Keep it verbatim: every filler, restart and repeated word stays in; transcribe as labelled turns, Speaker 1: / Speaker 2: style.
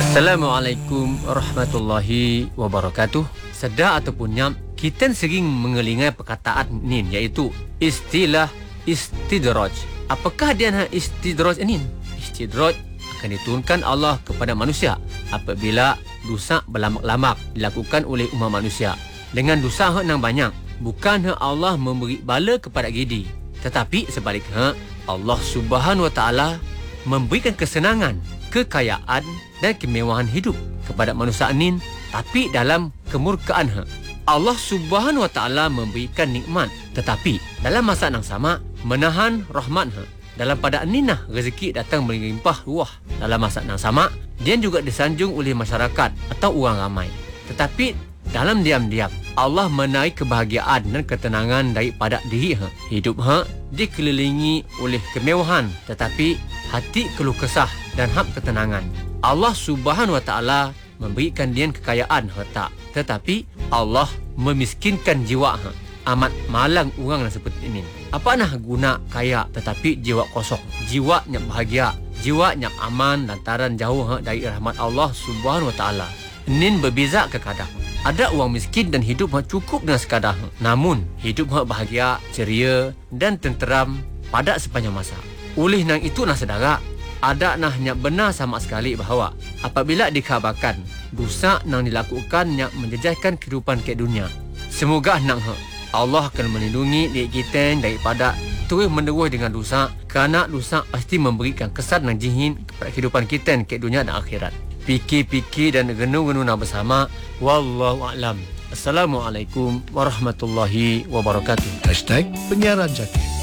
Speaker 1: Assalamualaikum warahmatullahi wabarakatuh. Sedar ataupun nyam, kita sering mengelingai perkataan ni, iaitu istilah istidraj. Apakah dia nak istidraj ini? Istidraj akan diturunkan Allah kepada manusia apabila dosa berlamak-lamak dilakukan oleh umat manusia. Dengan dosa yang banyak, bukan Allah memberi bala kepada gidi, tetapi sebaliknya Allah Subhanahu Wa Taala memberikan kesenangan, kekayaan dan kemewahan hidup kepada manusia ini, tapi dalam kemurkaan Allah Subhanahu Wa Taala memberikan nikmat, tetapi dalam masa yang sama menahan rahmat. Dalam pada ninah rezeki datang melimpah ruah. Dalam masa yang sama dia juga disanjung oleh masyarakat atau orang ramai, tetapi dalam diam-diam Allah menarik kebahagiaan dan ketenangan daripada diri. Hidup ha dikelilingi oleh kemewahan, tetapi hati keluh kesah dan hak ketenangan. Allah Subhanahu Wa Taala memberikan dia kekayaan harta, tetapi Allah memiskinkan jiwa. Amat malang orang yang seperti ini. Apa nak guna kaya tetapi jiwa kosong, jiwa yang bahagia, jiwa yang aman lantaran jauh dari rahmat Allah Subhanahu Wa Taala. Ini berbeza kekadang. Ada orang miskin dan hidup cukup dengan sekadar, namun hidup bahagia, ceria dan tenteram pada sepanjang masa. Oleh nang itu nah saudara, ada nahnya benar sama sekali bahawa apabila dikhabarkan dosa nang dilakukan yang menjejaskan kehidupan ke dunia, semoga nang Allah akan melindungi diri kita daripada terus menerus dengan dosa, kerana dosa pasti memberikan kesan yang jihin kepada kehidupan kita ke dunia dan akhirat. Fikir-fikir dan renung-renung bersama. Wallahu a'lam. Assalamualaikum warahmatullahi wabarakatuh.
Speaker 2: Hashtag Penyiaran Jaki.